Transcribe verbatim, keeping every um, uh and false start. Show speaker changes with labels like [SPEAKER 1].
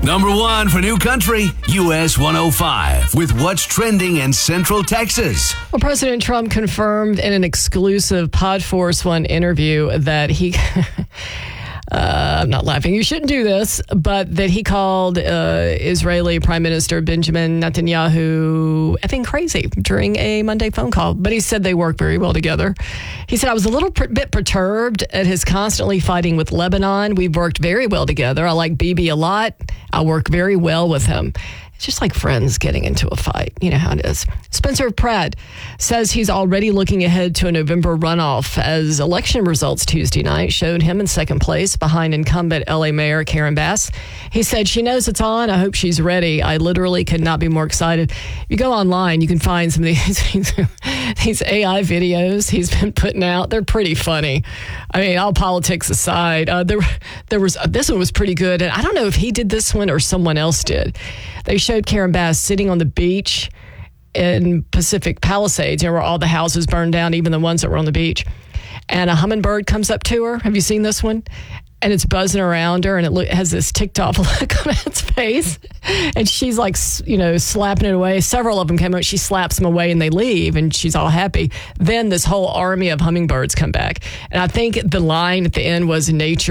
[SPEAKER 1] Number one for New Country, U S one oh five, with what's trending in Central Texas.
[SPEAKER 2] Well, President Trump confirmed in an exclusive Pod Force One interview that he... Uh, I'm not laughing. You shouldn't do this, but that he called uh, Israeli Prime Minister Benjamin Netanyahu effing crazy during a Monday phone call. But he said they work very well together. He said, I was a little per- bit perturbed at his constantly fighting with Lebanon. We've worked very well together. I like Bibi a lot. I work very well with him. It's just like friends getting into a fight. You know how it is. Spencer Pratt says he's already looking ahead to a November runoff as election results Tuesday night showed him in second place behind incumbent L A Mayor Karen Bass. He said, she knows it's on. I hope she's ready. I literally could not be more excited. You go online, you can find some of these, these A I videos he's been putting out. They're pretty funny. I mean, all politics aside, uh, there, there was uh, this one was pretty good. And I don't know if he did this one or someone else did. They showed Karen Bass sitting on the beach in Pacific Palisades, you know, where all the houses burned down, even the ones that were on the beach. And a hummingbird comes up to her. Have you seen this one? And it's buzzing around her, and it look, has this ticked off look on its face. And she's like, you know, slapping it away. Several of them came out. She slaps them away, and they leave, and she's all happy. Then this whole army of hummingbirds come back. And I think the line at the end was, nature